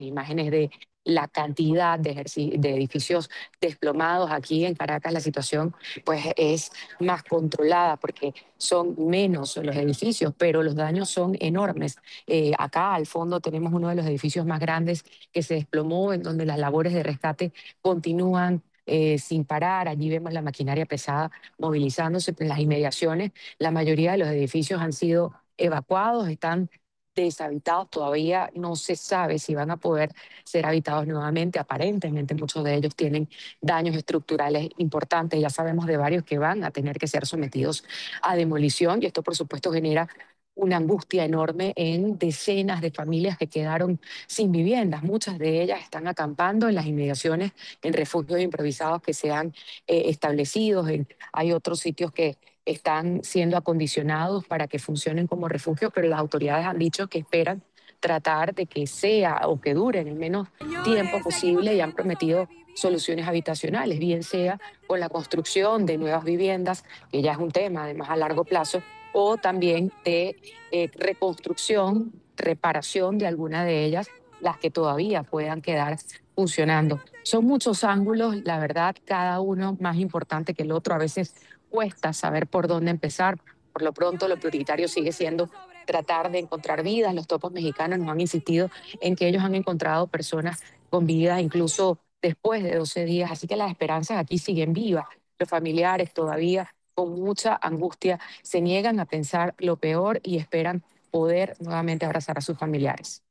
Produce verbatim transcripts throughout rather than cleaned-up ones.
imágenes de la cantidad de, ejerci- de edificios desplomados. Aquí en Caracas la situación pues es más controlada porque son menos los edificios, pero los daños son enormes. Eh, acá al fondo tenemos uno de los edificios más grandes que se desplomó, en donde las labores de rescate continúan eh, sin parar. Allí vemos la maquinaria pesada movilizándose en las inmediaciones. La mayoría de los edificios han sido evacuados, están deshabitados, todavía no se sabe si van a poder ser habitados nuevamente. Aparentemente muchos de ellos tienen daños estructurales importantes. Ya sabemos de varios que van a tener que ser sometidos a demolición, y esto por supuesto genera una angustia enorme en decenas de familias que quedaron sin viviendas. Muchas de ellas están acampando en las inmediaciones, en refugios improvisados que se han eh, establecido. En- hay otros sitios que están siendo acondicionados para que funcionen como refugios, pero las autoridades han dicho que esperan tratar de que sea o que duren el menos tiempo Señores, aquí no posible, y han tenemos prometido sobrevivir. soluciones habitacionales, bien sea con la construcción de nuevas viviendas, que ya es un tema además a largo Aquí no plazo, o tenemos también de eh, sobrevivir. reconstrucción, reparación de alguna de ellas, las que todavía puedan quedar funcionando. Son muchos ángulos, la verdad, cada uno más importante que el otro. A veces cuesta saber por dónde empezar. Por lo pronto, lo Señores, prioritario aquí no sigue siendo tenemos tratar de encontrar vidas. Los sobrevivir. topos mexicanos nos han Aquí no insistido en que ellos han tenemos encontrado personas con vida incluso después de doce días. Así que las esperanzas aquí siguen vivas. Los familiares todavía con mucha angustia se niegan a pensar lo peor y esperan poder nuevamente abrazar a sus familiares.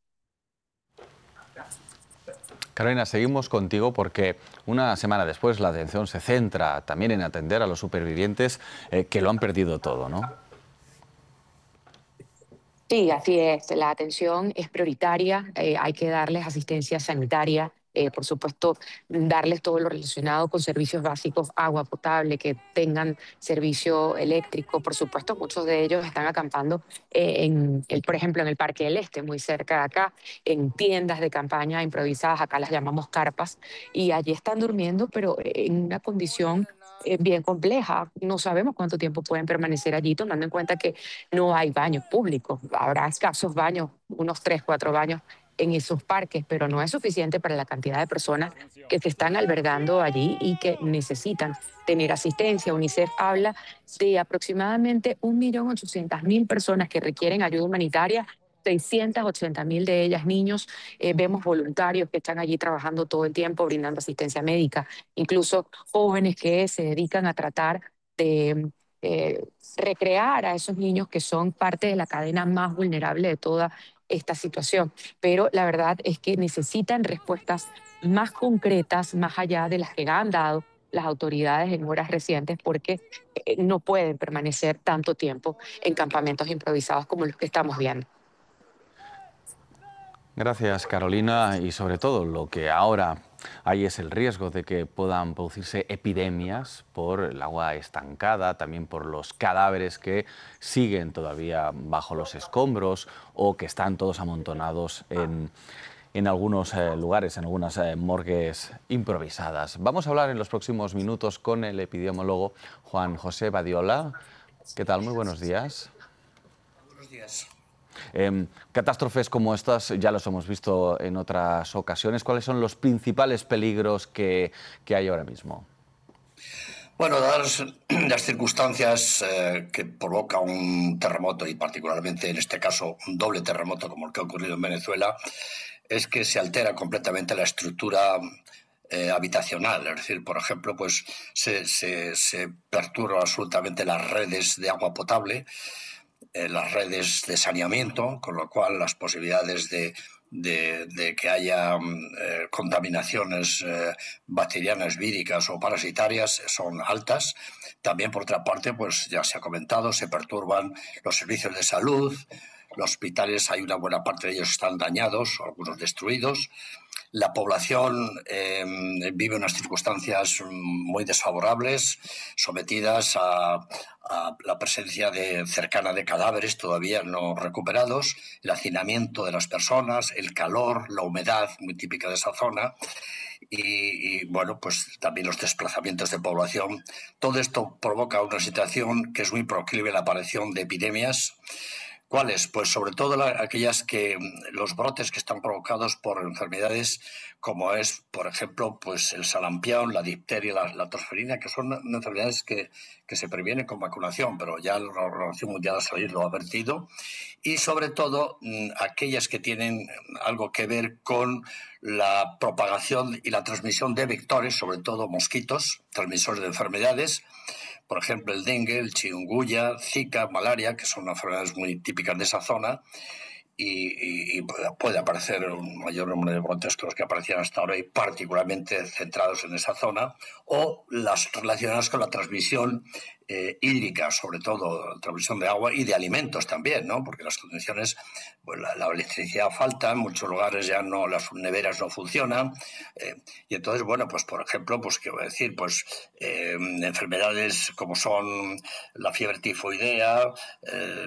Carolina, seguimos contigo porque una semana después la atención se centra también en atender a los supervivientes eh, que lo han perdido todo, ¿no? Sí, así es. La atención es prioritaria. Eh, hay que darles asistencia sanitaria, eh, por supuesto, darles todo lo relacionado con servicios básicos, agua potable, que tengan servicio eléctrico. Por supuesto, muchos de ellos están acampando eh, en, el, por ejemplo, en el Parque del Este, muy cerca de acá, en tiendas de campaña improvisadas. Acá las llamamos carpas, y allí están durmiendo, pero en una condición eh, bien compleja. No sabemos cuánto tiempo pueden permanecer allí, tomando en cuenta que no hay baños públicos. Habrá escasos baños, unos tres, cuatro baños en esos parques, pero no es suficiente para la cantidad de personas que se están albergando allí y que necesitan tener asistencia. UNICEF habla de aproximadamente un millón ochocientas mil personas que requieren ayuda humanitaria, seiscientos ochenta mil de ellas niños. Eh, vemos voluntarios que están allí trabajando todo el tiempo, brindando asistencia médica, incluso jóvenes que se dedican a tratar de eh, recrear a esos niños que son parte de la cadena más vulnerable de toda esta situación. Pero la verdad es que necesitan respuestas más concretas, más allá de las que han dado las autoridades en horas recientes, porque eh, no pueden permanecer tanto tiempo en campamentos improvisados como los que estamos viendo. Gracias, Carolina, y sobre todo lo que ahora hay es el riesgo de que puedan producirse epidemias por el agua estancada, también por los cadáveres que siguen todavía bajo los escombros o que están todos amontonados en, en algunos eh, lugares, en algunas eh, morgues improvisadas. Vamos a hablar en los próximos minutos con el epidemiólogo Juan José Badiola. ¿Qué tal? Muy buenos días. Buenos días. Eh, catástrofes como estas ya los hemos visto en otras ocasiones. ¿Cuáles son los principales peligros que, que hay ahora mismo? Bueno, dadas las circunstancias eh, que provoca un terremoto, y particularmente en este caso un doble terremoto como el que ha ocurrido en Venezuela, es que se altera completamente la estructura eh, habitacional. Es decir, por ejemplo, pues se, se, se perturban absolutamente las redes de agua potable, eh, las redes de saneamiento, con lo cual las posibilidades de, de, de que haya eh, contaminaciones eh, bacterianas, víricas o parasitarias son altas. También, por otra parte, pues ya se ha comentado, se perturban los servicios de salud. Los hospitales, hay una buena parte de ellos están dañados, algunos destruidos. La población eh, vive unas circunstancias muy desfavorables, sometidas a, a la presencia de, cercana de cadáveres todavía no recuperados, el hacinamiento de las personas, el calor, la humedad muy típica de esa zona y, y bueno, pues también los desplazamientos de población. Todo esto provoca una situación que es muy proclive a la aparición de epidemias ¿Cuáles? Pues sobre todo la, aquellas que los brotes que están provocados por enfermedades como es, por ejemplo, pues el sarampión, la difteria, la, la tosferina, que son enfermedades que, que se previenen con vacunación, pero ya la Organización Mundial de la Salud lo ha advertido. Y sobre todo aquellas que tienen algo que ver con la propagación y la transmisión de vectores, sobre todo mosquitos, transmisores de enfermedades, por ejemplo el dengue, el chikungunya, zika, malaria, que son enfermedades muy típicas de esa zona, y, y puede aparecer un mayor número de brotes que los que aparecían hasta ahora y particularmente centrados en esa zona, o las relacionadas con la transmisión eh, hídrica, sobre todo la transmisión de agua y de alimentos también, ¿no? Porque las condiciones, pues la, la electricidad falta, en muchos lugares ya no, las neveras no funcionan, eh, y entonces, bueno, pues por ejemplo, pues qué voy a decir, pues eh, enfermedades como son la fiebre tifoidea, eh,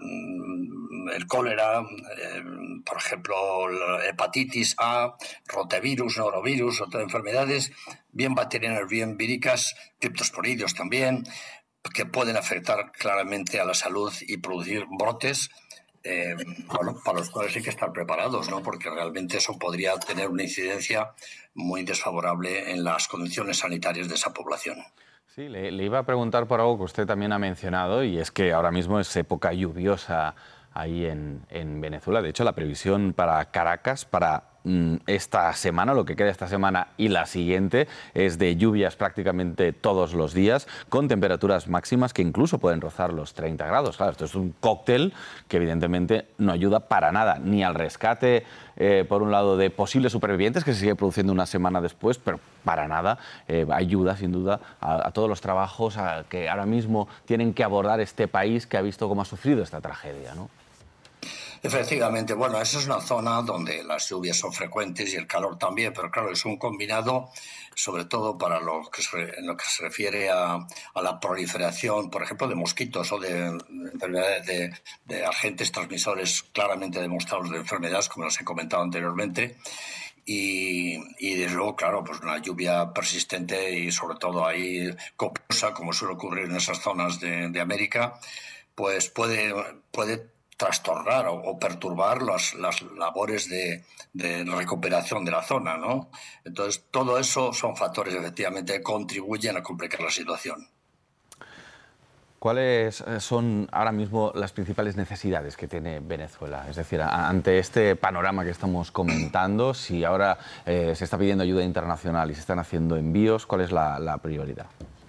el cólera, eh, por ejemplo, la hepatitis A, rotavirus, norovirus, otras enfermedades, bien bacterianas, bien víricas, criptosporidios también, que pueden afectar claramente a la salud y producir brotes, eh, bueno, para los cuales hay que estar preparados, ¿no? Porque realmente eso podría tener una incidencia muy desfavorable en las condiciones sanitarias de esa población. Sí, le, le iba a preguntar por algo que usted también ha mencionado, y es que ahora mismo es época lluviosa ahí en, en Venezuela. De hecho, la previsión para Caracas, para mm, esta semana, lo que queda esta semana y la siguiente, es de lluvias prácticamente todos los días, con temperaturas máximas que incluso pueden rozar los treinta grados. Claro, esto es un cóctel que evidentemente no ayuda para nada, ni al rescate, eh, por un lado, de posibles supervivientes, que se sigue produciendo una semana después, pero para nada eh, ayuda, sin duda, a, a todos los trabajos a, que ahora mismo tienen que abordar este país que ha visto cómo ha sufrido esta tragedia, ¿no? Efectivamente, bueno, esa es una zona donde las lluvias son frecuentes y el calor también, pero claro, es un combinado, sobre todo para lo que se, en lo que se refiere a, a la proliferación, por ejemplo, de mosquitos o de enfermedades, de, de agentes transmisores claramente demostrados de enfermedades, como les he comentado anteriormente. Y, y desde luego, claro, pues una lluvia persistente y sobre todo ahí copiosa, como suele ocurrir en esas zonas de, de América, pues puede, puede trastornar o, o perturbar las, las labores de, de recuperación de la zona, ¿no? Entonces, todo eso son factores efectivamente que contribuyen a complicar la situación. ¿Cuáles son ahora mismo las principales necesidades que tiene Venezuela? Es decir, ante este panorama que estamos comentando, si ahora eh, se está pidiendo ayuda internacional y se están haciendo envíos, ¿cuál es la, la prioridad?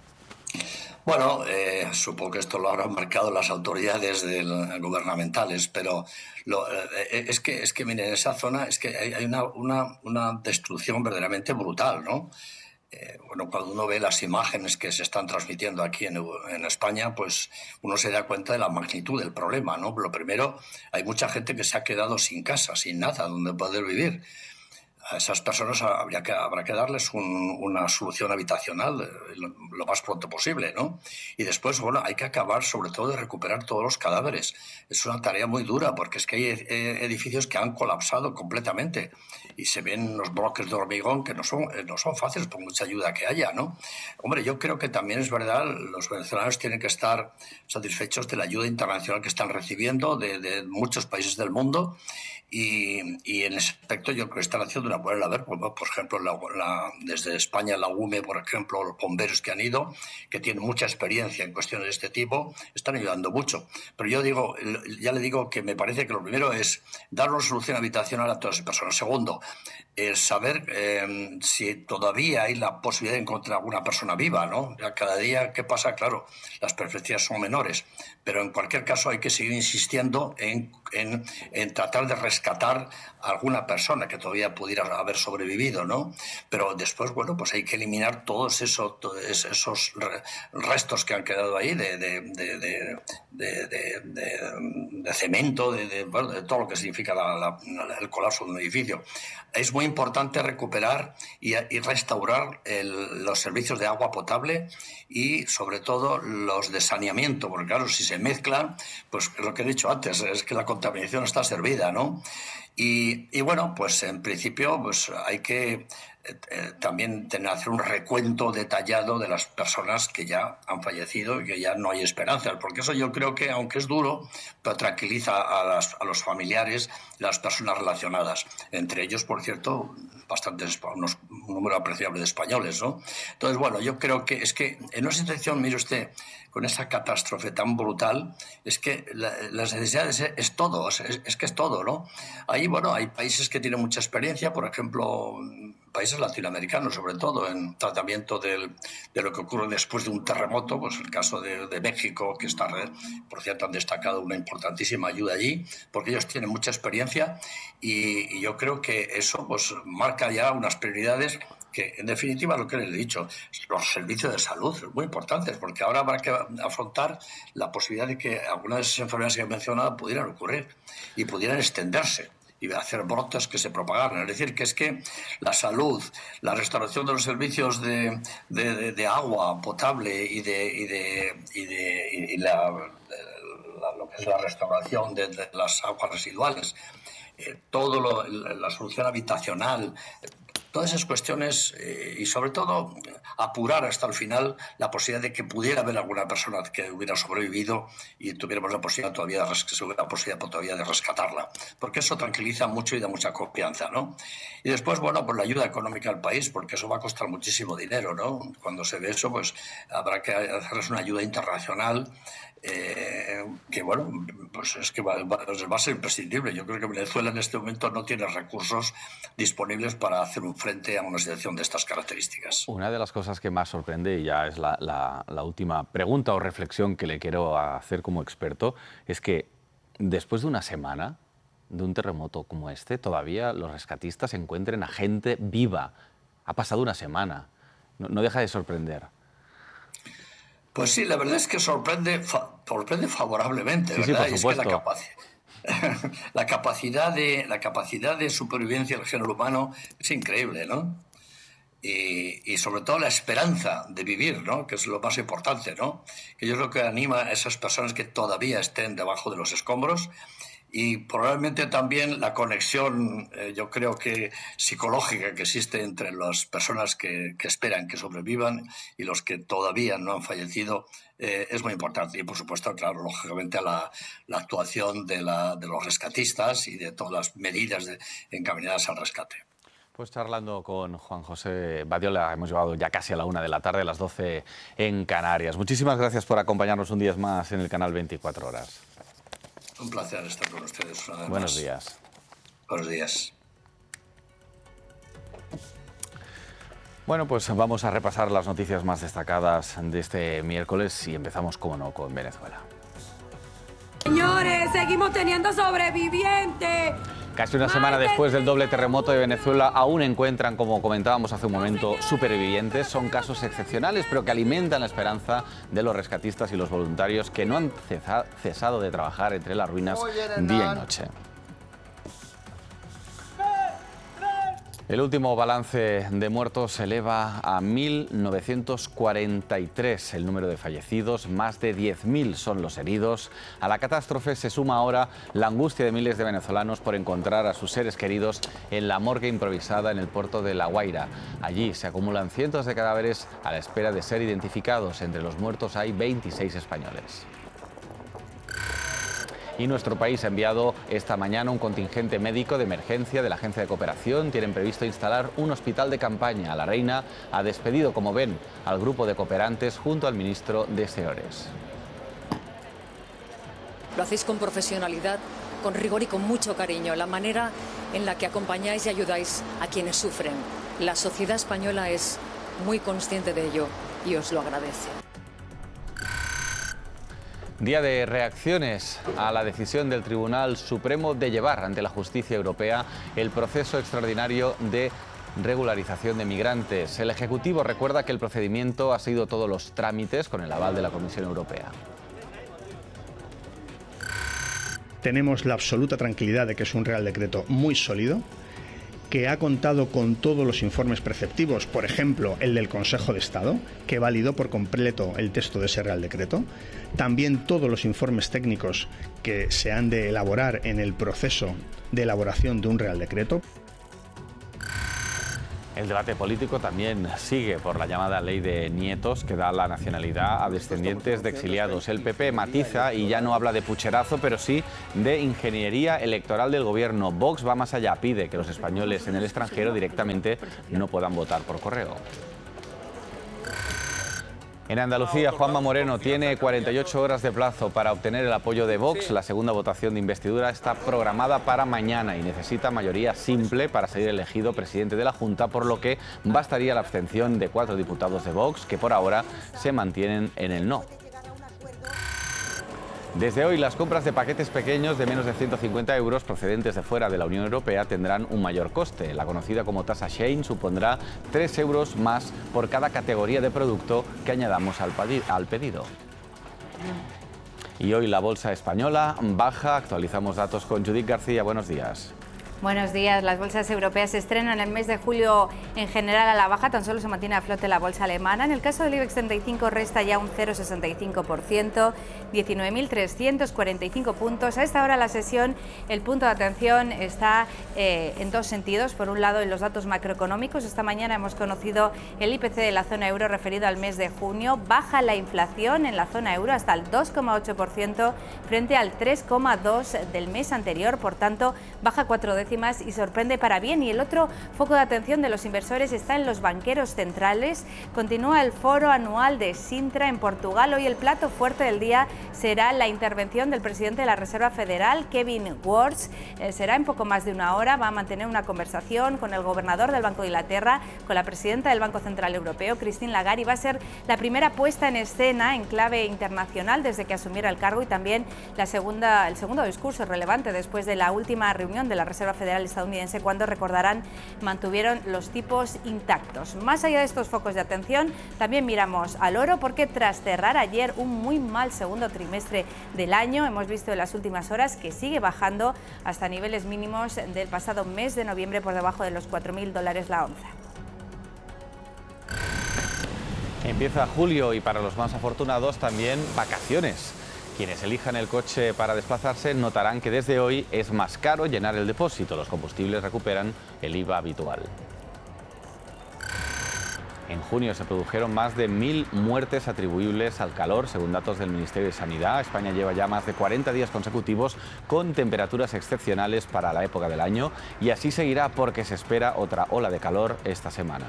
Bueno, eh, supongo que esto lo habrán marcado las autoridades del, gubernamentales, pero lo, eh, es que, es que, miren, en esa zona es que hay, hay una, una, una destrucción verdaderamente brutal, ¿no? Eh, bueno, cuando uno ve las imágenes que se están transmitiendo aquí en, en España, pues uno se da cuenta de la magnitud del problema, ¿no? Lo primero, hay mucha gente que se ha quedado sin casa, sin nada donde poder vivir. A esas personas habría que, habrá que darles un, una solución habitacional eh, lo, lo más pronto posible, ¿no? Y después, bueno, hay que acabar sobre todo de recuperar todos los cadáveres. Es una tarea muy dura porque es que hay eh, edificios que han colapsado completamente y se ven los bloques de hormigón que no son, eh, no son fáciles por mucha ayuda que haya, ¿no? Hombre, yo creo que también es verdad, los venezolanos tienen que estar satisfechos de la ayuda internacional que están recibiendo de, de muchos países del mundo. Y, y en ese aspecto yo creo que están haciendo una buena labor. Por ejemplo, la, la, desde España, la U M E, por ejemplo, los bomberos que han ido, que tienen mucha experiencia en cuestiones de este tipo, están ayudando mucho. Pero yo digo, ya le digo que me parece que lo primero es dar una solución habitacional a todas las personas. Segundo, es saber eh, si todavía hay la posibilidad de encontrar alguna persona viva, ¿no? Ya cada día, ¿qué pasa? Claro, las perspectivas son menores, pero en cualquier caso hay que seguir insistiendo en, en, en tratar de rescatar a alguna persona que todavía pudiera haber sobrevivido, ¿no? Pero después, bueno, pues hay que eliminar todos esos, todos esos restos que han quedado ahí de, de, de, de, de, de, de, de cemento, de, de, bueno, de todo lo que significa la, la, el colapso de un edificio. Es muy importante recuperar y, y restaurar el, los servicios de agua potable y, sobre todo, los de saneamiento, porque, claro, si se mezclan, pues lo que he dicho antes, es que la contaminación está servida, ¿no? Y, y bueno, pues en principio pues hay que eh, también tener, hacer un recuento detallado de las personas que ya han fallecido y que ya no hay esperanzas, porque eso yo creo que, aunque es duro, pero tranquiliza a, las, a los familiares, las personas relacionadas, entre ellos, por cierto, bastantes, unos, un número apreciable de españoles, ¿no? Entonces, bueno, yo creo que es que en una situación, mire usted, con esa catástrofe tan brutal, es que la, las necesidades es, es todo, es, es que es todo, ¿no? Ahí, bueno, hay países que tienen mucha experiencia, por ejemplo, países latinoamericanos, sobre todo, en tratamiento del, de lo que ocurre después de un terremoto, pues el caso de, de México, que está, por cierto, han destacado una importantísima ayuda allí, porque ellos tienen mucha experiencia y, y yo creo que eso pues marca ya unas prioridades que, en definitiva, lo que les he dicho, los servicios de salud son muy importantes, porque ahora habrá que afrontar la posibilidad de que algunas de esas enfermedades que he mencionado pudieran ocurrir y pudieran extenderse y hacer brotes que se propagaran. Es decir, que es que la salud, la restauración de los servicios de, de, de, de agua potable y de, y de, y de y la, la, lo que es la restauración de, de las aguas residuales, eh, todo lo, la solución habitacional, todas esas cuestiones eh, y sobre todo apurar hasta el final la posibilidad de que pudiera haber alguna persona que hubiera sobrevivido y tuviéramos la posibilidad todavía de, res- la posibilidad todavía de rescatarla, porque eso tranquiliza mucho y da mucha confianza, ¿no? Y después, bueno, pues la ayuda económica al país, porque eso va a costar muchísimo dinero, ¿no? Cuando se ve eso, pues habrá que hacerles una ayuda internacional Eh, que bueno, pues es que va, va, va a ser imprescindible. Yo creo que Venezuela en este momento no tiene recursos disponibles para hacer un frente a una situación de estas características. Una de las cosas que más sorprende, y ya es la, la, la última pregunta o reflexión que le quiero hacer como experto, es que después de una semana de un terremoto como este, todavía los rescatistas encuentren a gente viva. Ha pasado una semana. No, no deja de sorprender. Pues sí, la verdad es que sorprende, fa sorprende favorablemente, sí, ¿verdad? Sí, por y es que la, supuesto. la, capacidad de, la capacidad de supervivencia del género humano es increíble, ¿no? Y, y sobre todo la esperanza de vivir, ¿no? Que es lo más importante, ¿no? Que yo creo que anima a esas personas que todavía estén debajo de los escombros. Y probablemente también la conexión, eh, yo creo que psicológica que existe entre las personas que, que esperan que sobrevivan y los que todavía no han fallecido eh, es muy importante. Y por supuesto, claro, lógicamente la, la actuación de, la, de los rescatistas y de todas las medidas de, encaminadas al rescate. Pues charlando con Juan José Badiola, hemos llegado ya casi a la una de la tarde, las doce en Canarias. Muchísimas gracias por acompañarnos un día más en el canal veinticuatro horas. Un placer estar con ustedes una vez Buenos más. días. Buenos días. Bueno, pues vamos a repasar las noticias más destacadas de este miércoles y empezamos, como no, con Venezuela. Señores, seguimos teniendo sobrevivientes. Casi una semana después del doble terremoto de Venezuela, aún encuentran, como comentábamos hace un momento, supervivientes. Son casos excepcionales, pero que alimentan la esperanza de los rescatistas y los voluntarios que no han cesado de trabajar entre las ruinas día y noche. El último balance de muertos se eleva a mil novecientos cuarenta y tres el número de fallecidos, más de diez mil son los heridos. A la catástrofe se suma ahora la angustia de miles de venezolanos por encontrar a sus seres queridos en la morgue improvisada en el puerto de La Guaira. Allí se acumulan cientos de cadáveres a la espera de ser identificados. Entre los muertos hay veintiséis españoles. Y nuestro país ha enviado esta mañana un contingente médico de emergencia de la Agencia de Cooperación. Tienen previsto instalar un hospital de campaña. La Reina ha despedido, como ven, al grupo de cooperantes junto al ministro de Señores. Lo hacéis con profesionalidad, con rigor y con mucho cariño. La manera en la que acompañáis y ayudáis a quienes sufren. La sociedad española es muy consciente de ello y os lo agradece. Día de reacciones a la decisión del Tribunal Supremo de llevar ante la justicia europea el proceso extraordinario de regularización de migrantes. El Ejecutivo recuerda que el procedimiento ha seguido todos los trámites con el aval de la Comisión Europea. Tenemos la absoluta tranquilidad de que es un Real Decreto muy sólido, que ha contado con todos los informes preceptivos, por ejemplo, el del Consejo de Estado, que validó por completo el texto de ese Real Decreto, también todos los informes técnicos que se han de elaborar en el proceso de elaboración de un Real Decreto. El debate político también sigue por la llamada ley de nietos que da la nacionalidad a descendientes de exiliados. El P P matiza y ya no habla de pucherazo, pero sí de ingeniería electoral del gobierno. Vox va más allá, pide que los españoles en el extranjero directamente no puedan votar por correo. En Andalucía, Juanma Moreno tiene cuarenta y ocho horas de plazo para obtener el apoyo de Vox. La segunda votación de investidura está programada para mañana y necesita mayoría simple para ser elegido presidente de la Junta, por lo que bastaría la abstención de cuatro diputados de Vox, que por ahora se mantienen en el no. Desde hoy, las compras de paquetes pequeños de menos de ciento cincuenta euros procedentes de fuera de la Unión Europea tendrán un mayor coste. La conocida como tasa Shein supondrá tres euros más por cada categoría de producto que añadamos al pedido. Y hoy la bolsa española baja. Actualizamos datos con Judith García. Buenos días. Buenos días. Las bolsas europeas se estrenan el mes de julio en general a la baja, tan solo se mantiene a flote la bolsa alemana. En el caso del IBEX treinta y cinco resta ya un cero coma sesenta y cinco por ciento, diecinueve mil trescientos cuarenta y cinco puntos. A esta hora la sesión, el punto de atención está eh, en dos sentidos. Por un lado, en los datos macroeconómicos. Esta mañana hemos conocido el I P C de la zona euro referido al mes de junio. Baja la inflación en la zona euro hasta el dos coma ocho por ciento frente al tres coma dos por ciento del mes anterior. Por tanto, baja cuatro décimas y sorprende para bien. Y el otro foco de atención de los inversores está en los banqueros centrales. Continúa el foro anual de Sintra en Portugal. Hoy el plato fuerte del día será la intervención del presidente de la Reserva Federal, Kevin Warsh. Eh, será en poco más de una hora. Va a mantener una conversación con el gobernador del Banco de Inglaterra, con la presidenta del Banco Central Europeo, Christine Lagarde, y va a ser la primera puesta en escena en clave internacional desde que asumiera el cargo, y también la segunda, el segundo discurso relevante después de la última reunión de la Reserva Federal estadounidense, cuando, recordarán, mantuvieron los tipos intactos. Más allá de estos focos de atención, también miramos al oro, porque tras cerrar ayer un muy mal segundo trimestre del año, hemos visto en las últimas horas que sigue bajando hasta niveles mínimos del pasado mes de noviembre, por debajo de los cuatro mil dólares la onza. Empieza julio y para los más afortunados también vacaciones. Quienes elijan el coche para desplazarse notarán que desde hoy es más caro llenar el depósito. Los combustibles recuperan el I V A habitual. En junio se produjeron más de mil muertes atribuibles al calor, según datos del Ministerio de Sanidad. España lleva ya más de cuarenta días consecutivos con temperaturas excepcionales para la época del año, y así seguirá porque se espera otra ola de calor esta semana.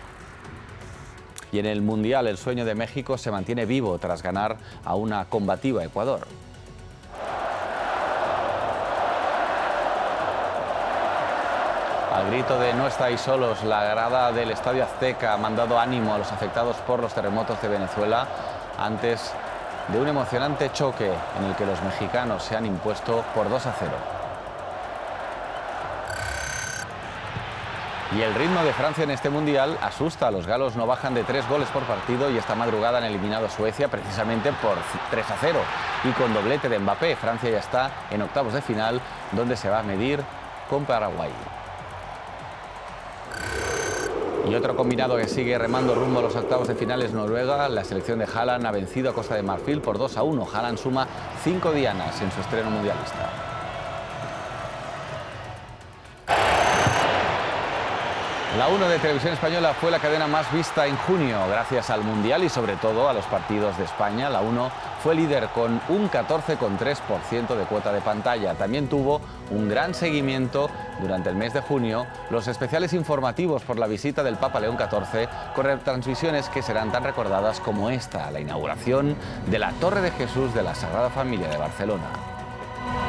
Y en el Mundial, el sueño de México se mantiene vivo tras ganar a una combativa Ecuador. Al grito de "no estáis solos", la grada del Estadio Azteca ha mandado ánimo a los afectados por los terremotos de Venezuela antes de un emocionante choque en el que los mexicanos se han impuesto por dos a cero. Y el ritmo de Francia en este Mundial asusta. Los galos no bajan de tres goles por partido y esta madrugada han eliminado a Suecia precisamente por tres a cero. Y con doblete de Mbappé, Francia ya está en octavos de final, donde se va a medir con Paraguay. Y otro combinado que sigue remando rumbo a los octavos de final es Noruega. La selección de Haaland ha vencido a Costa de Marfil por dos a uno. Haaland suma cinco dianas en su estreno mundialista. La uno de Televisión Española fue la cadena más vista en junio, gracias al Mundial y sobre todo a los partidos de España. La uno fue líder con un catorce coma tres por ciento de cuota de pantalla. También tuvo un gran seguimiento durante el mes de junio los especiales informativos por la visita del Papa León catorce, con retransmisiones que serán tan recordadas como esta, la inauguración de la Torre de Jesús de la Sagrada Familia de Barcelona.